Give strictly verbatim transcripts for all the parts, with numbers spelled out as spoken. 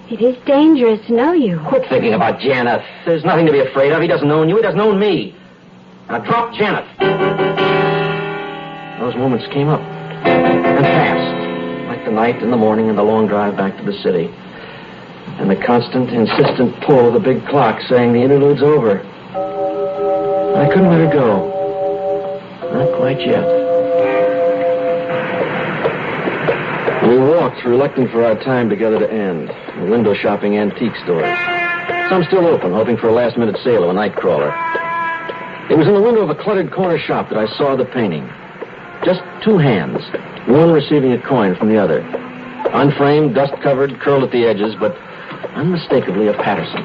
It is dangerous to know you. Quit thinking about Janeth. There's nothing to be afraid of. He doesn't own you. He doesn't own me. Now drop Janeth. Those moments came up and passed, like the night and the morning and the long drive back to the city. And the constant, insistent pull of the big clock saying the interlude's over. I couldn't let her go. Not quite yet. We walked, reluctant for our time together to end, window shopping antique stores. Some still open, hoping for a last-minute sale of a night crawler. It was in the window of a cluttered corner shop that I saw the painting. Just two hands, one receiving a coin from the other. Unframed, dust-covered, curled at the edges, but unmistakably a Patterson.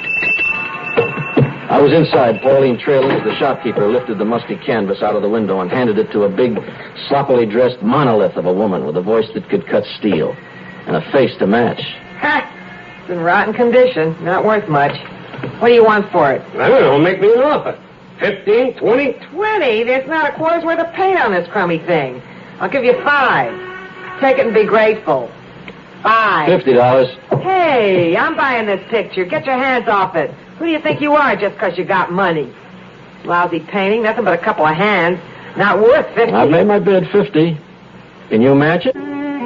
I was inside, Pauline trailing as the shopkeeper lifted the musty canvas out of the window and handed it to a big, sloppily dressed monolith of a woman with a voice that could cut steel and a face to match. Ha! It's in rotten condition. Not worth much. What do you want for it? I don't know. Make me an offer. Fifteen, twenty? Twenty? There's not a quarter's worth of paint on this crummy thing. I'll give you five. Take it and be grateful. Five. Fifty dollars. Hey, I'm buying this picture. Get your hands off it. Who do you think you are just because you got money? Lousy painting, nothing but a couple of hands. Not worth fifty. I've made my bid fifty. Can you match it? It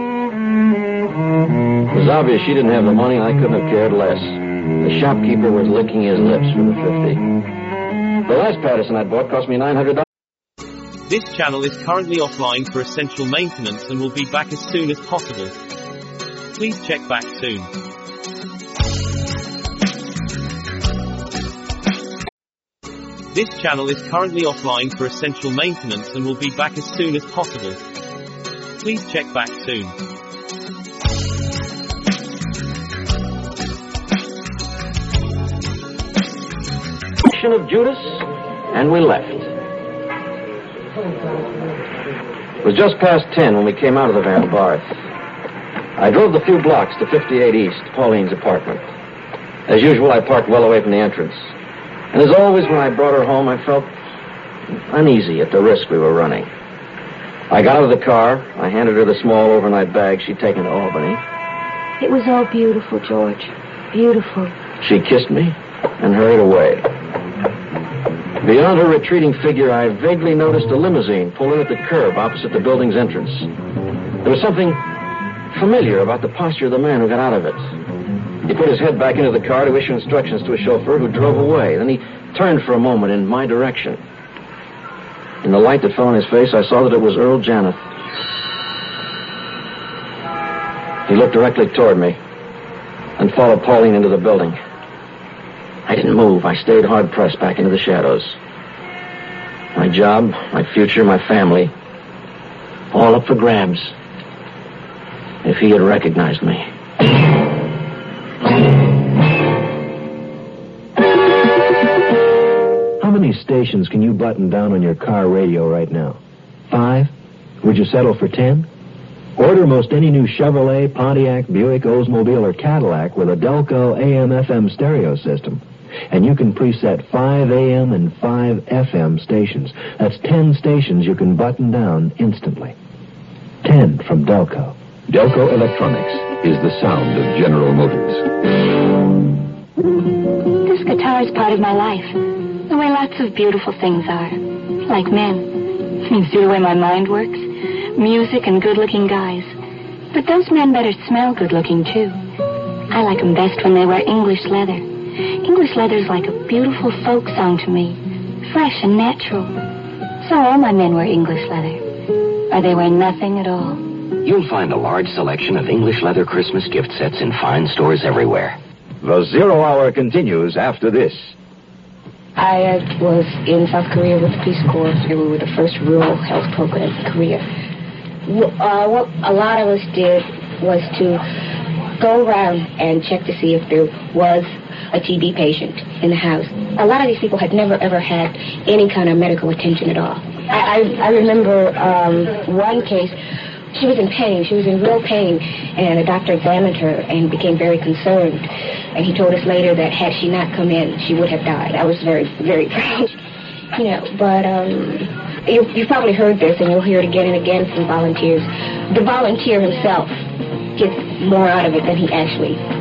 was obvious she didn't have the money, and I couldn't have cared less. The shopkeeper was licking his lips for the fifty. The last Patterson I bought cost me nine hundred dollars. This channel is currently offline for essential maintenance and will be back as soon as possible. Please check back soon. This channel is currently offline for essential maintenance and will be back as soon as possible. Please check back soon. Of Judas, and we left. It was just past ten when we came out of the Van Barth. I drove the few blocks to fifty-eight East, Pauline's apartment. As usual, I parked well away from the entrance. And as always, when I brought her home, I felt uneasy at the risk we were running. I got out of the car. I handed her the small overnight bag she'd taken to Albany. It was all beautiful, George. Beautiful. She kissed me and hurried away. Beyond her retreating figure, I vaguely noticed a limousine pull in at the curb opposite the building's entrance. There was something familiar about the posture of the man who got out of it. He put his head back into the car to issue instructions to a chauffeur who drove away. Then he turned for a moment in my direction. In the light that fell on his face, I saw that it was Earl Janeth. He looked directly toward me and followed Pauline into the building. I didn't move. I stayed hard-pressed back into the shadows. My job, my future, my family, all up for grabs. If he had recognized me. How many stations can you button down on your car radio right now? Five? Would you settle for ten? Order most any new Chevrolet, Pontiac, Buick, Oldsmobile, or Cadillac with a Delco A M F M stereo system. And you can preset five A M and five F M stations. That's ten stations you can button down instantly. Ten from Delco. Delco Electronics is the sound of General Motors. This guitar is part of my life. The way lots of beautiful things are. Like men. You see the way my mind works? Music and good-looking guys. But those men better smell good-looking, too. I like them best when they wear English leather. English leather's like a beautiful folk song to me. Fresh and natural. So all my men wear English leather. Or they wear nothing at all. You'll find a large selection of English leather Christmas gift sets in fine stores everywhere. The Zero Hour continues after this. I uh, was in South Korea with the Peace Corps, and we were the first rural health program in Korea. Uh, what a lot of us did was to go around and check to see if there was a T B patient in the house. A lot of these people had never, ever had any kind of medical attention at all. I, I, I remember um, one case. She was in pain. She was in real pain, and the doctor examined her and became very concerned. And he told us later that had she not come in, she would have died. I was very, very proud, you know. But um, you, you've probably heard this, and you'll hear it again and again from volunteers. The volunteer himself gets more out of it than he actually